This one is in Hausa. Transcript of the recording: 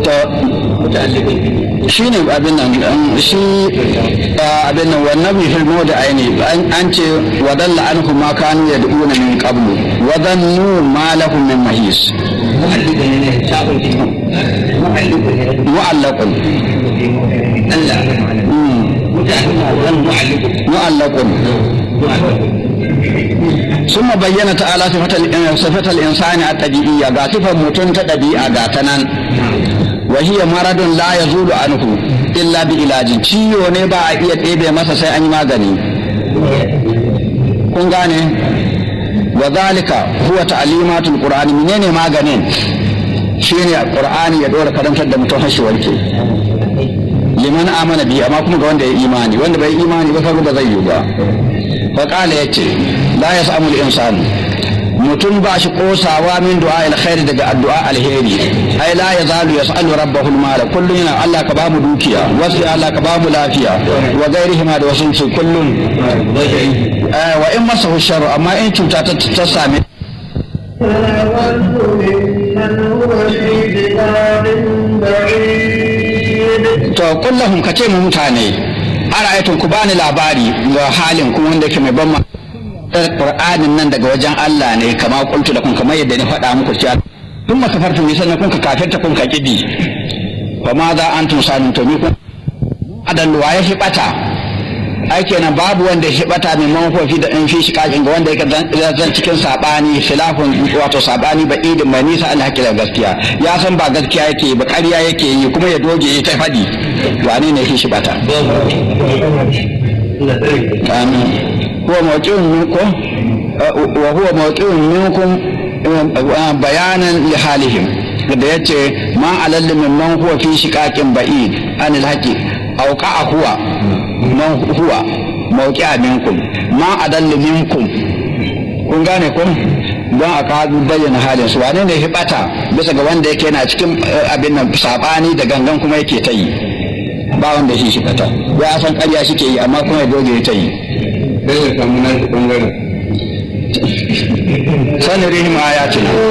shi ne abin nan shi abin nan wannan bifil da aini an ce wadalla anhu ma kanu yad'una min qablu wa dhannu ma lahum min mahis mu'allaqun mu'allaqun ثم بين تعالى صفة الإنسان الطبيعية صفة متون طبيعة غاتنان وهي مرض لا يزول عنه إلا بعلاج ciwo ne ba a iya ɗebe masa sai an yi magani kun gane wa zalika huwa ta'limatul qur'ani menene maganin shine qur'ani ya dora karantar da mutum hashi warke liman amana bi amma kuma ga wanda ya imani wanda bai imani ba kaga ba zai yi ba faƙala ya ce la ya samu insan mutum ba shi ƙosawa min du'a alkhairi daga addu'a alheri ai la ya zalu ya sa'alu rabbahu almala kullun yana Allah ka ba mu dukiya wasu Allah ka ba mu lafiya wa gairihi ma da wasu su kullun wa in masahu sharru amma in cuta ta same to kullahum kace mu mutane ara'aytum ku bani labari ga halin ku wanda yake mai ban Qur'anin nan daga wajen Allah ne kama kuntu da kun kamar yadda ni faɗa muku cewa tun makafartu ne sannan kun ka kafirta kun ka kidi fa ma za antum sanin to mi kun adallu wa ya shi bata ai kenan babu wanda shi bata mai manufofi da in fi shi kakin ga wanda yake zan cikin sabani khilafun wato sabani ba idin mai nisa Allah hakika gaskiya ya san ba gaskiya yake ba ƙarya yake yi kuma ya doge ya ta faɗi wane ne shi bata amin huwa mawqi'un minkum wa huwa mawqi'un minkum bayanan li halihim da yace ma alal mimman huwa fi shiqaqin ba'id anil haqi aw qa'a huwa man huwa mawqi'a minkum ma adall minkum kun gane kun don aka bayyana halin su wane ne hibata bisa ga wanda yake yana cikin abin nan sabani da gangan kuma yake ta yi ba wanda shi bata ya san ƙarya shike yi amma kuma ya doge ta yi sai ya samu nashi bangaren sanarihim ayatina